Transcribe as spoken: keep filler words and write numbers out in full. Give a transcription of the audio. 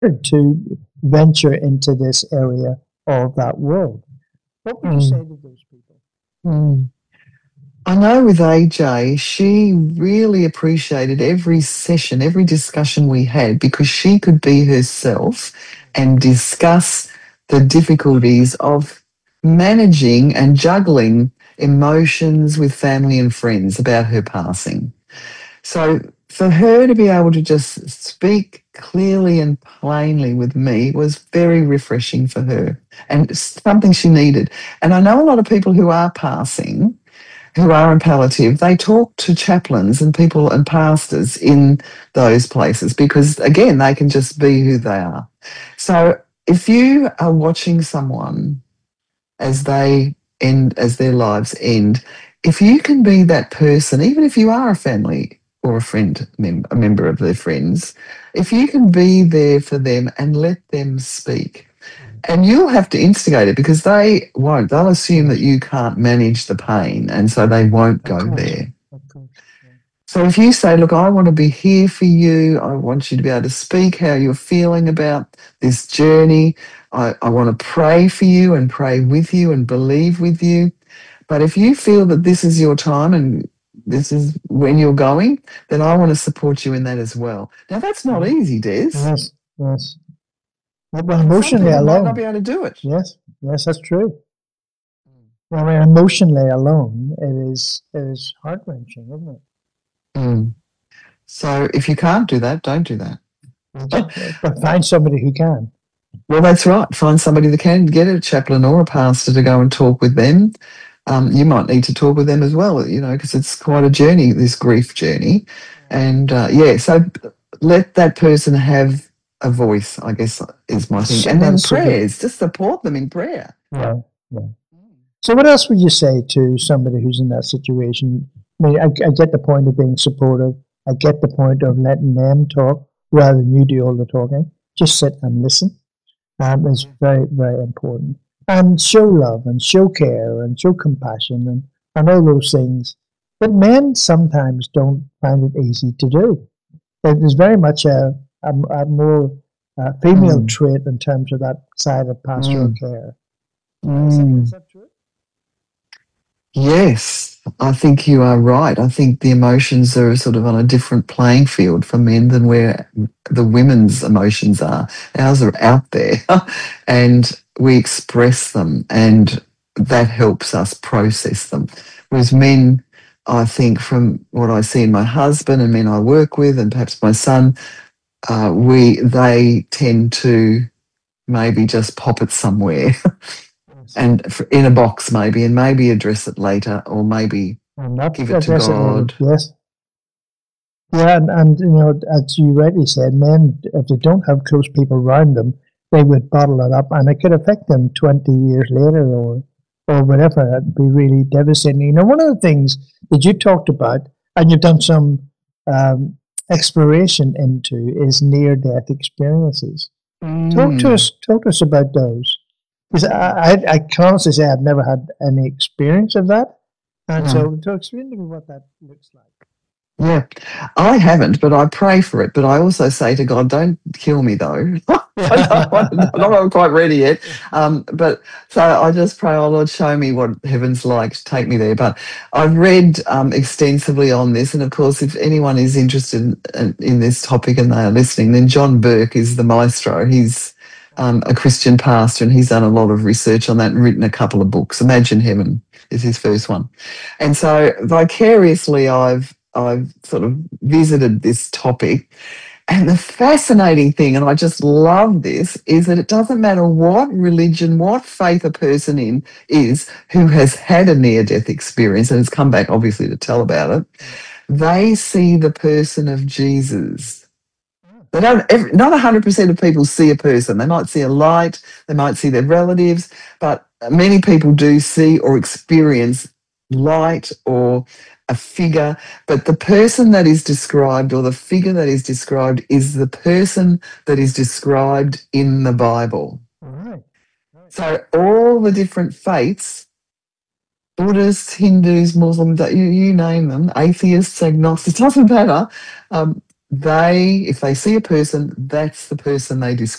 to venture into this area of that world. What would you say Mm. to those people? Mm. I know with A J, she really appreciated every session, every discussion we had because she could be herself and discuss the difficulties of managing and juggling emotions with family and friends about her passing. So for her to be able to just speak clearly and plainly with me was very refreshing for her and something she needed. And I know a lot of people who are passing, who are in palliative, they talk to chaplains and people and pastors in those places because, again, they can just be who they are. So if you are watching someone as they end, as their lives end, if you can be that person, even if you are a family or a friend, mem- a member of their friends, if you can be there for them and let them speak, and you'll have to instigate it because they won't. They'll assume that Yes, you can't manage the pain, and so they won't of go course, there. of course. Yeah. So if you say, look, I want to be here for you, I want you to be able to speak how you're feeling about this journey. I, I want to pray for you and pray with you and believe with you. But if you feel that this is your time and this is when you're going, then I want to support you in that as well. Now, that's not Mhm. easy, Des. Yes, yes. But well, And some emotionally people might not be alone. able to do it. Yes, yes, that's true. Well, I mean, emotionally alone, it is it is heart wrenching, isn't it? Mm. So if you can't do that, don't do that. But find somebody who can. Well, that's right. Find somebody that can get a chaplain or a pastor to go and talk with them. Um, you might need to talk with them as well, you know, because it's quite a journey, this grief journey. And uh, yeah, so let that person have a voice, I guess, is my thing. That's, And then that's so good. prayers, just support them in prayer. Yeah, yeah. So, what else would you say to somebody who's in that situation? I mean, I, I get the point of being supportive. I get the point of letting them talk rather than you do all the talking. Just sit and listen. Um, is very, very important. And show love and show care and show compassion and, and all those things. But men sometimes don't find it easy to do. It is very much a, a, a more uh, female Mm, trait in terms of that side of pastoral mm, care. Uh, is, that, is mm. that true? Yes, I think you are right. I think the emotions are sort of on a different playing field for men than where the women's emotions are. Ours are out there and we express them, and that helps us process them. Whereas men, I think, from what I see in my husband and men I work with, and perhaps my son, uh, we they tend to maybe just pop it somewhere Yes. and in a box maybe, and maybe address it later, or maybe And not give it to address it later. God. Yes. Yeah, and, and you know, as you rightly said, men, if they don't have close people around them, they would bottle it up, and it could affect them twenty years later, or or whatever. It'd be really devastating. You know, one of the things that you talked about, and you've done some um, exploration into, is near-death experiences. Talk to Mm, us. Talk to us about those. Because I, I, I can honestly say I've never had any experience of that, and no. so to explain to me what that looks like. Yeah, I haven't, but I pray for it. But I also say to God, don't kill me though. I don't want to, I'm not quite ready yet. Um, but so I just pray, oh Lord, show me what heaven's like, take me there. But I've read um, extensively on this. And of course, if anyone is interested in, in this topic and they are listening, then John Burke is the maestro. He's um, a Christian pastor and he's done a lot of research on that and written a couple of books. Imagine Heaven is his first one. And so vicariously, I've I've sort of visited this topic. And the fascinating thing, and I just love this, is that it doesn't matter what religion, what faith a person in is who has had a near death experience and has come back, obviously, to tell about it, they see the person of Jesus. They don't, every, not one hundred percent of people see a person. They might see a light, they might see their relatives, but many people do see or experience light or a figure. But the person that is described or the figure that is described is the person that is described in the Bible. All right. Right. So all the different faiths, Buddhists, Hindus, Muslims, you, you name them, atheists, agnostics, doesn't matter. Um, they, if they see a person, that's the person they describe.